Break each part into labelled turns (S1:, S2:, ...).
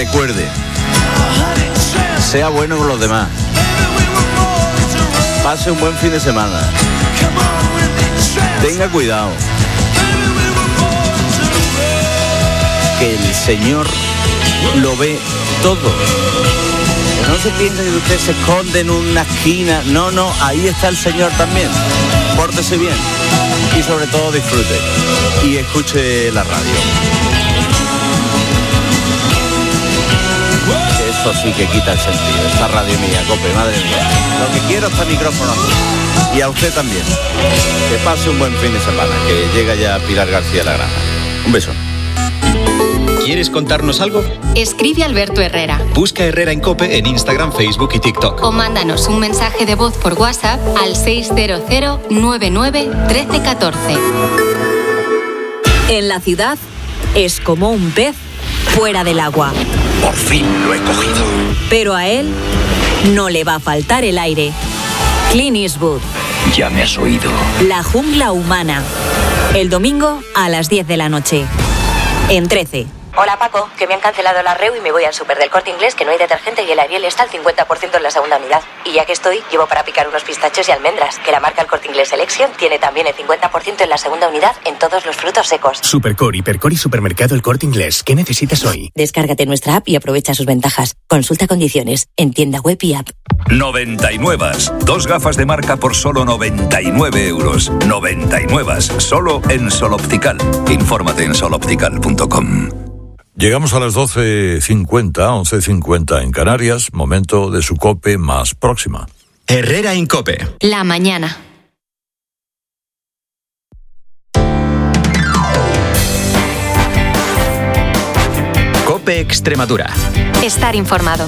S1: recuerde, sea bueno con los demás, pase un buen fin de semana, tenga cuidado, que el Señor lo ve todo. No se piense que usted se esconde en una esquina. No, ahí está el Señor también. Pórtese bien y sobre todo disfrute y escuche la radio. Eso sí que quita el sentido. Esta radio mía, COPE, madre mía. Lo que quiero es este micrófono aquí. Y a usted también. Que pase un buen fin de semana, que llega ya Pilar García La Granja. Un beso.
S2: ¿Quieres contarnos algo?
S3: Escribe Alberto Herrera.
S2: Busca Herrera en COPE en Instagram, Facebook y TikTok.
S3: O mándanos un mensaje de voz por WhatsApp al 600 99 1314.
S4: En la ciudad es como un pez fuera del agua.
S5: Por fin lo he cogido.
S4: Pero a él no le va a faltar el aire. Clint Eastwood.
S5: Ya me has oído.
S4: La jungla humana. El domingo a las 10 de la noche. En 13.
S6: Hola Paco, que me han cancelado la REU y me voy al súper del Corte Inglés, que no hay detergente y el Ariel está al 50% en la segunda unidad. Y ya que estoy, llevo para picar unos pistachos y almendras, que la marca El Corte Inglés Selection tiene también el 50% en la segunda unidad en todos los frutos secos.
S7: Supercor, Hipercor y Supermercado El Corte Inglés. ¿Qué necesitas hoy?
S4: Descárgate nuestra app y aprovecha sus ventajas. Consulta condiciones en tienda web y app.
S5: 99. 2 gafas de marca por solo 99 euros. 99. Solo en Sol Optical. Infórmate en soloptical.com.
S8: Llegamos a las 12:50, 11:50 en Canarias, momento de su COPE más próxima.
S2: Herrera en COPE.
S3: La mañana.
S2: COPE Extremadura.
S3: Estar informado.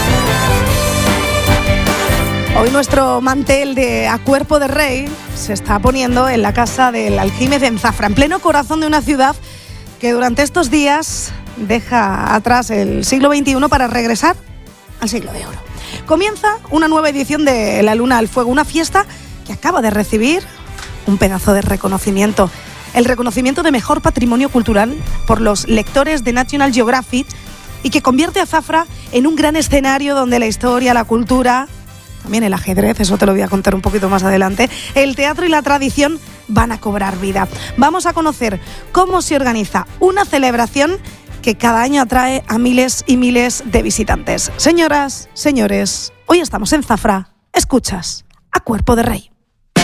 S9: Hoy nuestro mantel de A Cuerpo de Rey se está poniendo en la Casa del Aljímez en Zafra, en pleno corazón de una ciudad que durante estos días deja atrás el siglo XXI para regresar al siglo de oro. Comienza una nueva edición de La Luna al Fuego, una fiesta que acaba de recibir un pedazo de reconocimiento. El reconocimiento de mejor patrimonio cultural por los lectores de National Geographic y que convierte a Zafra en un gran escenario donde la historia, la cultura, también el ajedrez, eso te lo voy a contar un poquito más adelante, el teatro y la tradición van a cobrar vida. Vamos a conocer cómo se organiza una celebración que cada año atrae a miles y miles de visitantes. Señoras, señores, hoy estamos en Zafra. Escuchas A Cuerpo de Rey.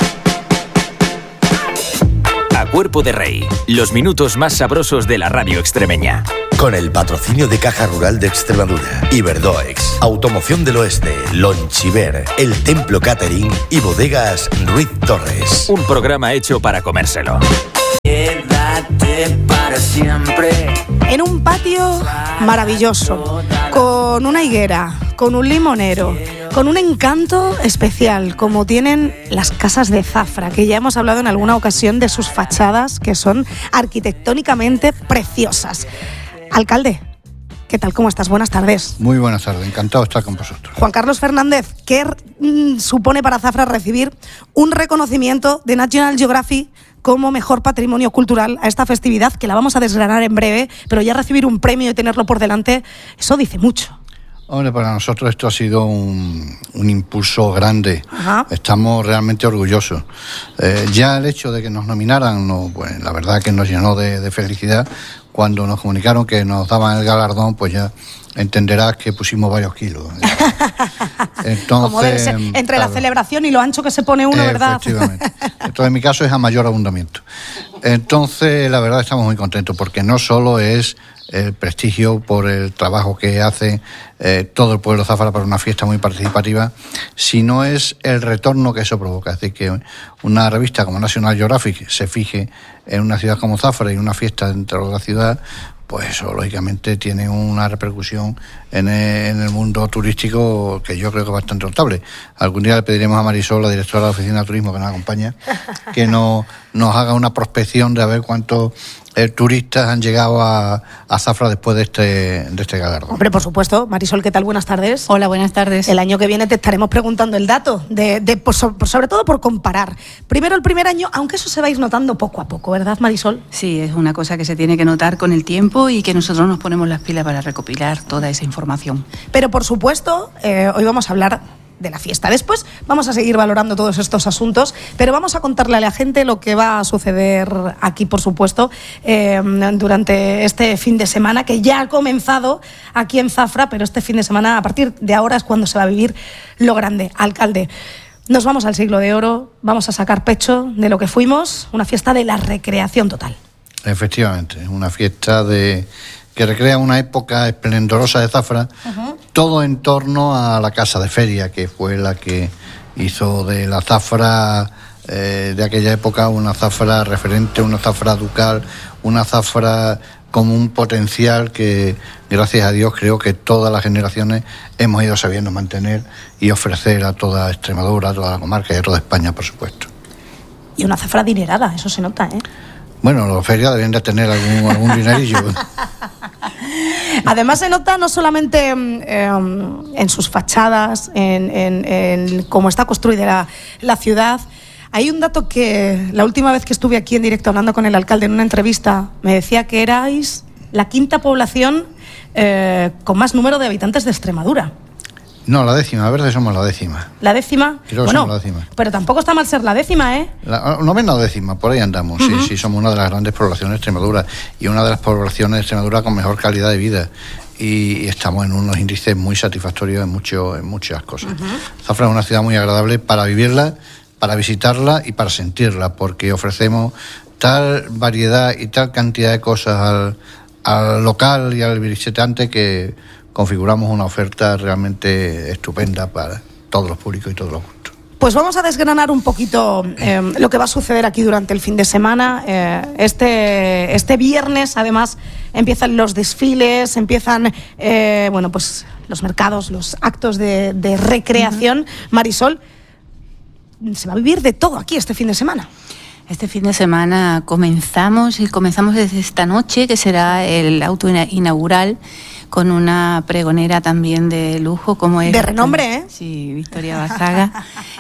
S7: A Cuerpo de Rey, los minutos más sabrosos de la radio extremeña.
S10: Con el patrocinio de Caja Rural de Extremadura, Iberdoex, Automoción del Oeste, Lonchiver, El Templo Catering y Bodegas Ruiz Torres.
S7: Un programa hecho para comérselo.
S9: Quédate para siempre. En un patio maravilloso, con una higuera, con un limonero, con un encanto especial, como tienen las casas de Zafra, que ya hemos hablado en alguna ocasión de sus fachadas, que son arquitectónicamente preciosas. Alcalde, ¿qué tal? ¿Cómo estás? Buenas tardes.
S11: Muy buenas tardes, encantado de estar con vosotros.
S9: Juan Carlos Fernández, ¿qué supone para Zafra recibir un reconocimiento de National Geographic como mejor patrimonio cultural a esta festividad, que la vamos a desgranar en breve, pero ya recibir un premio y tenerlo por delante, eso dice mucho?
S11: Hombre, para nosotros esto ha sido un impulso grande. Ajá. Estamos realmente orgullosos. Ya el hecho de que nos nominaran, pues, la verdad que nos llenó de felicidad. Cuando nos comunicaron que nos daban el galardón, pues ya entenderás que pusimos varios kilos. Entonces,
S9: como debe ser, entre claro, la celebración y lo ancho que se pone uno, ¿verdad?
S11: Efectivamente. Entonces, en mi caso es a mayor abundamiento. Entonces, la verdad, estamos muy contentos porque no solo es el prestigio por el trabajo que hace todo el pueblo de Zafra para una fiesta muy participativa, sino es el retorno que eso provoca. Es decir, que una revista como National Geographic se fije en una ciudad como Zafra y una fiesta dentro de la ciudad, pues eso lógicamente tiene una repercusión en el mundo turístico que yo creo que es bastante notable. Algún día le pediremos a Marisol, la directora de la Oficina de Turismo que nos acompaña, que nos nos haga una prospección de a ver cuántos turistas han llegado a Zafra después de este galardón.
S9: Hombre, por supuesto. Marisol, ¿qué tal? Buenas tardes.
S12: Hola, buenas tardes.
S9: El año que viene te estaremos preguntando el dato, sobre todo por comparar. Primero el primer año, aunque eso se va a ir notando poco a poco, ¿verdad, Marisol?
S12: Sí, es una cosa que se tiene que notar con el tiempo y que nosotros nos ponemos las pilas para recopilar toda esa información.
S9: Pero, por supuesto, hoy vamos a hablar de la fiesta. Después vamos a seguir valorando todos estos asuntos, pero vamos a contarle a la gente lo que va a suceder aquí, por supuesto, durante este fin de semana, que ya ha comenzado aquí en Zafra, pero este fin de semana, a partir de ahora, es cuando se va a vivir lo grande. Alcalde, nos vamos al siglo de oro, vamos a sacar pecho de lo que fuimos, una fiesta de la recreación total.
S11: Efectivamente, una fiesta que recrea una época esplendorosa de Zafra, todo en torno a la casa de feria, que fue la que hizo de la Zafra de aquella época una Zafra referente, una Zafra ducal, una Zafra como un potencial que, gracias a Dios, creo que todas las generaciones hemos ido sabiendo mantener y ofrecer a toda Extremadura, a toda la comarca y a toda España, por supuesto.
S9: Y una Zafra adinerada, eso se nota, ¿eh?
S11: Bueno, los ferias deben de tener algún dinerillo.
S9: Además se nota no solamente en sus fachadas, en cómo está construida la ciudad. Hay un dato que la última vez que estuve aquí en directo hablando con el alcalde en una entrevista, me decía que erais la quinta población con más número de habitantes de Extremadura.
S11: No, la décima, a ver si somos la décima.
S9: ¿La décima?
S11: Creo que somos la décima.
S9: Pero tampoco está mal ser la décima, ¿eh?
S11: Novena o décima, por ahí andamos. Sí, somos una de las grandes poblaciones de Extremadura y una de las poblaciones de Extremadura con mejor calidad de vida. Y estamos en unos índices muy satisfactorios en muchas cosas. Zafra es una ciudad muy agradable para vivirla, para visitarla y para sentirla, porque ofrecemos tal variedad y tal cantidad de cosas al local y al visitante que configuramos una oferta realmente estupenda para todos los públicos y todos los gustos.
S9: Pues vamos a desgranar un poquito lo que va a suceder aquí durante el fin de semana. Este viernes, además, empiezan los desfiles, empiezan pues los mercados, los actos de recreación. Marisol, se va a vivir de todo aquí este fin de semana.
S12: Este fin de semana comenzamos desde esta noche, que será el auto inaugural, con una pregonera también de lujo como es...
S9: De renombre, ¿eh?
S12: Sí, Victoria Bazaga,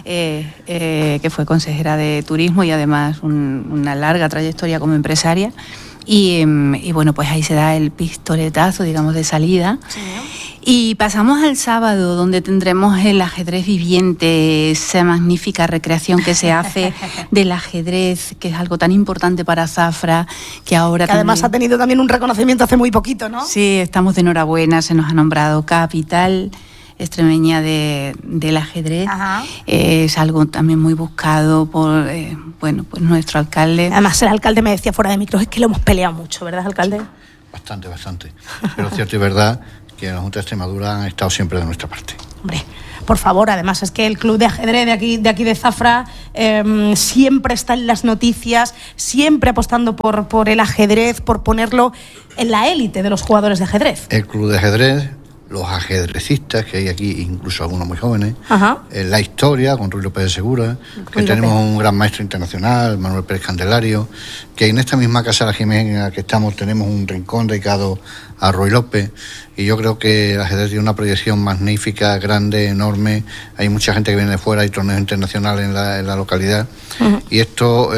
S12: que fue consejera de turismo y además una larga trayectoria como empresaria. Y bueno, pues ahí se da el pistoletazo, digamos, de salida. Sí. Y pasamos al sábado, donde tendremos el ajedrez viviente, esa magnífica recreación que se hace del ajedrez, que es algo tan importante para Zafra, que ahora
S9: que además ha tenido también un reconocimiento hace muy poquito, ¿no?
S12: Sí, estamos de enhorabuena, se nos ha nombrado capital extremeña del ajedrez. Es algo también muy buscado por pues nuestro alcalde.
S9: Además el alcalde me decía fuera de micros, es que lo hemos peleado mucho, ¿verdad, alcalde?
S11: Bastante. Pero es cierto y verdad que en la Junta de Extremadura han estado siempre de nuestra parte.
S9: Hombre, por favor, además es que el club de ajedrez de aquí de Zafra siempre está en las noticias, siempre apostando por el ajedrez, por ponerlo en la élite de los jugadores de ajedrez.
S11: El club de ajedrez, los ajedrecistas, que hay aquí, incluso algunos muy jóvenes, la historia con Ruy López de Segura, que tenemos un gran maestro internacional, Manuel Pérez Candelario, que en esta misma Casa de la Jiménez en la que estamos tenemos un rincón dedicado a Ruy López, y yo creo que el ajedrez tiene una proyección magnífica, grande, enorme. Hay mucha gente que viene de fuera, hay torneos internacionales en la localidad, y esto,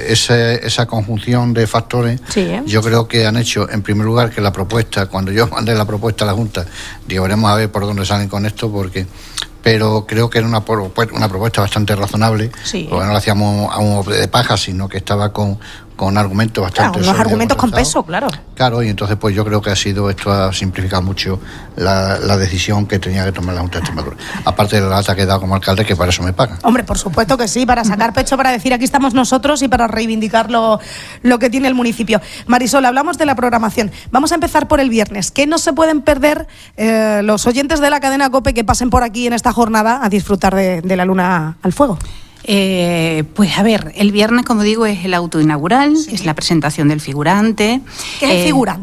S11: esa conjunción de factores, yo creo que han hecho, en primer lugar, que la propuesta, cuando yo mandé la propuesta a la Junta, digo, veremos a ver por dónde salen con esto, pero creo que era una propuesta bastante razonable, porque no la hacíamos a un de paja, sino que estaba con argumentos bastante...
S9: Claro, unos argumentos con peso, claro.
S11: Claro, y entonces pues yo creo que esto ha simplificado mucho la decisión que tenía que tomar la Junta de Extremadura. Aparte de la lata que he dado como alcalde, que para eso me pagan.
S9: Hombre, por supuesto que sí, para sacar pecho, para decir aquí estamos nosotros y para reivindicar lo que tiene el municipio. Marisol, hablamos de la programación. Vamos a empezar por el viernes. ¿Qué no se pueden perder los oyentes de la cadena COPE que pasen por aquí en esta jornada a disfrutar de la Luna al Fuego?
S12: Pues a ver, el viernes, como digo, es el auto inaugural, es la presentación del figurante.
S9: ¿Qué es el figurante?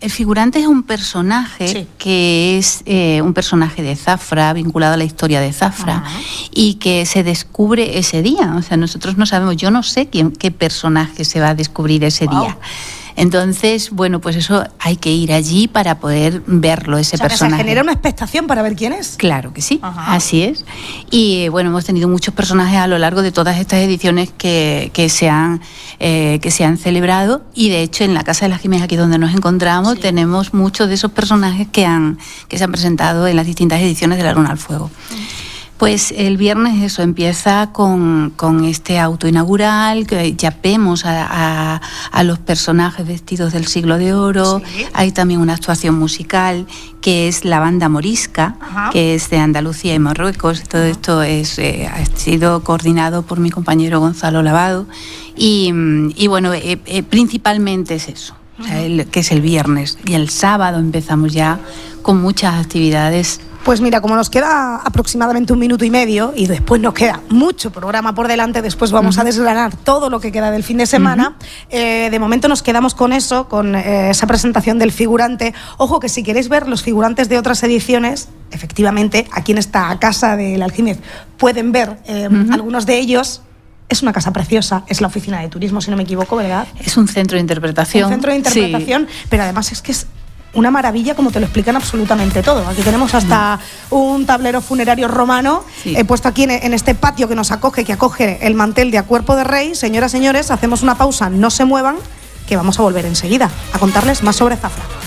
S12: El figurante es un personaje que es un personaje de Zafra, vinculado a la historia de Zafra, y que se descubre ese día. O sea, nosotros no sabemos, yo no sé qué personaje se va a descubrir ese día. Entonces, bueno, pues eso hay que ir allí para poder verlo, ese personaje.
S9: Se genera una expectación para ver quién es.
S12: Claro que sí, así es. Y bueno, hemos tenido muchos personajes a lo largo de todas estas ediciones que se han celebrado, y de hecho en la Casa de las Jiménez, aquí donde nos encontramos, tenemos muchos de esos personajes que se han presentado en las distintas ediciones de La Luna al Fuego. Pues el viernes eso empieza con este auto inaugural, que ya vemos a los personajes vestidos del siglo de oro. Hay también una actuación musical que es la banda morisca, que es de Andalucía y Marruecos. Todo esto ha sido coordinado por mi compañero Gonzalo Lavado y bueno, principalmente es eso, o sea, que es el viernes, y el sábado empezamos ya con muchas actividades.
S9: Pues mira, como nos queda aproximadamente 1 minuto y medio y después nos queda mucho programa por delante, después vamos a desgranar todo lo que queda del fin de semana, de momento nos quedamos con eso, con esa presentación del figurante. Ojo que si queréis ver los figurantes de otras ediciones, efectivamente, aquí en esta casa del Aljímez pueden ver algunos de ellos. Es una casa preciosa, es la oficina de turismo, si no me equivoco, ¿verdad?
S12: Es un centro de interpretación.
S9: Un centro de interpretación, pero además es que es una maravilla como te lo explican absolutamente todo. Aquí tenemos hasta un tablero funerario romano puesto aquí en este patio que nos acoge, que acoge el mantel de A Cuerpo de Rey. Señoras, señores, hacemos una pausa, no se muevan, que vamos a volver enseguida a contarles más sobre Zafra.